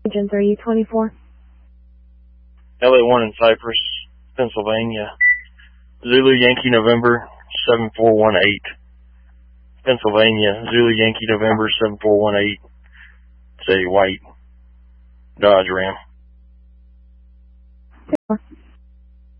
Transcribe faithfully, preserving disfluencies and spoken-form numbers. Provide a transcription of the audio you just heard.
Agent, are you twenty-four? L A one in Cypress, Pennsylvania. Zulu Yankee November seven four one eight. Pennsylvania. Zulu Yankee November seven four one eight. It's a white Dodge Ram.